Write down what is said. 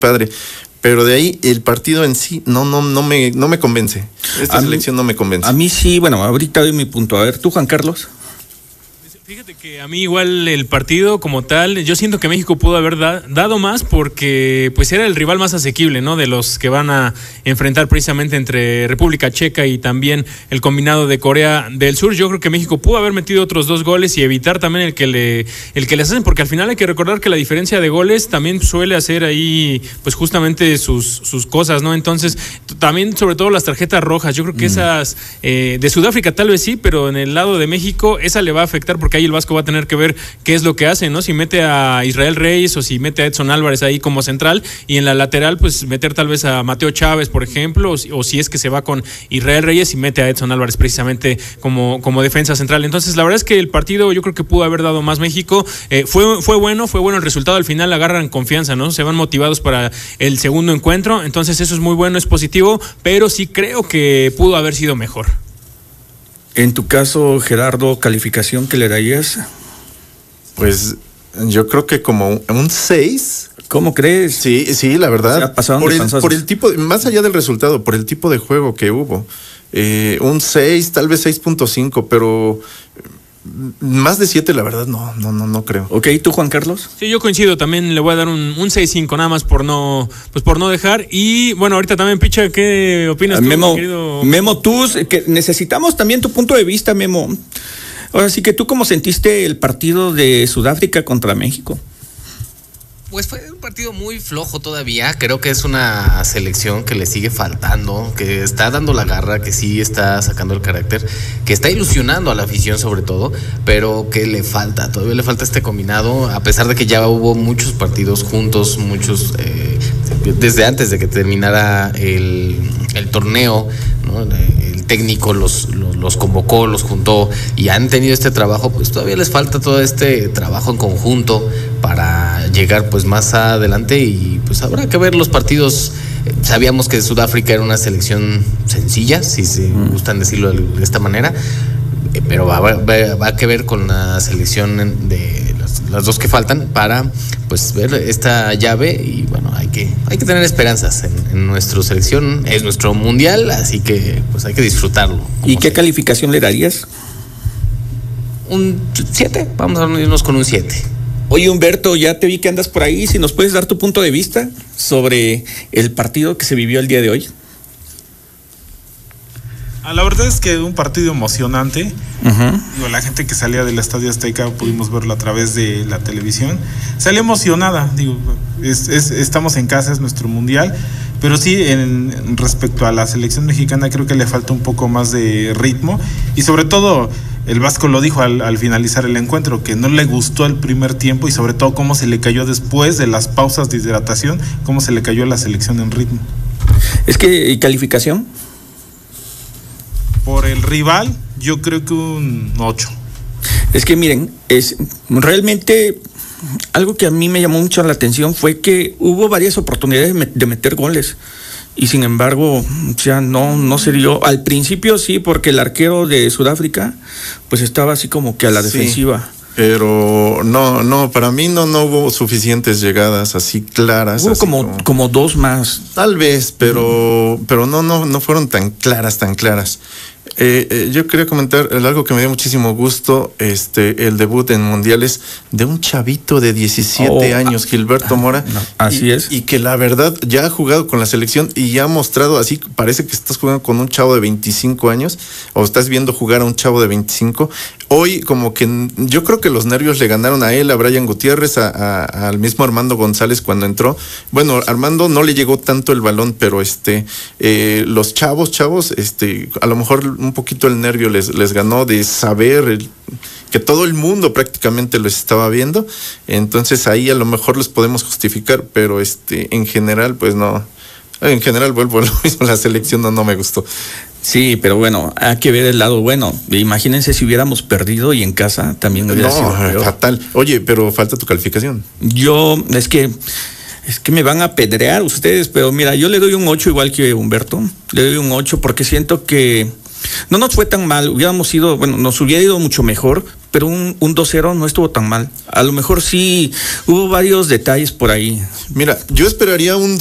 padre. Pero de ahí el partido en sí no me convence. Esta selección no me convence. A mí sí, bueno, ahorita doy mi punto. A ver, tú, Juan Carlos. Fíjate que a mí igual el partido como tal, yo siento que México pudo haber dado más porque pues era el rival más asequible, ¿no? De los que van a enfrentar precisamente entre República Checa y también el combinado de Corea del Sur. Yo creo que México pudo haber metido otros 2 goles y evitar también el que les hacen, porque al final hay que recordar que la diferencia de goles también suele hacer ahí pues justamente sus cosas, ¿no? Entonces también sobre todo las tarjetas rojas, yo creo que esas de Sudáfrica tal vez sí, pero en el lado de México esa le va a afectar porque ahí el Vasco va a tener que ver qué es lo que hace, ¿no? Si mete a Israel Reyes o si mete a Edson Álvarez ahí como central y en la lateral pues meter tal vez a Mateo Chávez, por ejemplo, o si es que se va con Israel Reyes y mete a Edson Álvarez precisamente como defensa central. Entonces la verdad es que el partido yo creo que pudo haber dado más México. Fue bueno el resultado, al final agarran confianza, ¿no? Se van motivados para el segundo encuentro, entonces eso es muy bueno, es positivo, pero sí creo que pudo haber sido mejor. En tu caso, Gerardo, ¿calificación que le darías? Pues yo creo que como un 6. ¿Cómo crees? Sí, la verdad. O sea, pasaron por el tipo, más allá del resultado, por el tipo de juego que hubo. Un 6, tal vez 6.5, pero más de 7, la verdad, no creo. Ok, ¿tú, Juan Carlos? Sí, yo coincido, también le voy a dar un 6.5, nada más por no dejar. Y bueno, ahorita también, Picha, ¿qué opinas tú, Memo, querido? Memo, tú, que necesitamos también tu punto de vista, Memo. Ahora sí que tú, ¿cómo sentiste el partido de Sudáfrica contra México? Pues fue un partido muy flojo todavía. Creo que es una selección que le sigue faltando, que está dando la garra, que sí está sacando el carácter, que está ilusionando a la afición sobre todo, pero que todavía le falta este combinado, a pesar de que ya hubo muchos partidos juntos, desde antes de que terminara el torneo, ¿no? El técnico los convocó, los juntó y han tenido este trabajo, pues todavía les falta todo este trabajo en conjunto para llegar pues más adelante y pues habrá que ver los partidos. Sabíamos que Sudáfrica era una selección sencilla, si se gustan decirlo de esta manera, pero va a que ver con la selección de las dos que faltan para pues ver esta llave y bueno, hay que tener esperanzas en nuestra selección, es nuestro mundial, así que pues hay que disfrutarlo. ¿Y qué calificación le darías? Un 7, vamos a irnos con un 7. Oye, Humberto, ya te vi que andas por ahí, si nos puedes dar tu punto de vista sobre el partido que se vivió el día de hoy. La verdad es que un partido emocionante. Uh-huh. Digo, la gente que salía del Estadio Azteca, pudimos verlo a través de la televisión, salió emocionada. Digo, estamos en casa, es nuestro mundial, pero sí, en respecto a la selección mexicana, creo que le falta un poco más de ritmo y sobre todo el Vasco lo dijo al finalizar el encuentro, que no le gustó el primer tiempo y sobre todo cómo se le cayó después de las pausas de hidratación, cómo se le cayó la selección en ritmo. Es que, ¿y calificación? Por el rival, yo creo que un 8. Es que miren, es realmente algo que a mí me llamó mucho la atención fue que hubo varias oportunidades de meter goles y sin embargo ya no se dio. Al principio sí, porque el arquero de Sudáfrica pues estaba así como que a la defensiva. Pero no, para mí no hubo suficientes llegadas así claras. Hubo así como 2 más. Tal vez, pero no fueron tan claras. Yo quería comentar algo que me dio muchísimo gusto, el debut en mundiales de un chavito de 17 años, Gilberto Mora. No, así es. Y que la verdad ya ha jugado con la selección y ya ha mostrado, así parece que estás jugando con un chavo de 25 años o estás viendo jugar a un chavo de 25. Hoy como que yo creo que los nervios le ganaron a él, a Brian Gutiérrez, al mismo Armando González cuando entró. Bueno, Armando no le llegó tanto el balón, pero los chavos, a lo mejor un poquito el nervio les ganó de saber que todo el mundo prácticamente los estaba viendo. Entonces ahí a lo mejor los podemos justificar, pero en general pues no. En general vuelvo a lo mismo, la selección no me gustó. Sí, pero bueno, hay que ver el lado bueno. Imagínense si hubiéramos perdido y en casa también hubiera sido peor. Fatal. Oye, pero falta tu calificación. Es que me van a apedrear ustedes, pero mira, yo le doy un 8 igual que Humberto. Le doy un 8 porque siento que no nos fue tan mal. Nos hubiera ido mucho mejor, pero un 2-0 no estuvo tan mal. A lo mejor sí hubo varios detalles por ahí. Mira, yo esperaría un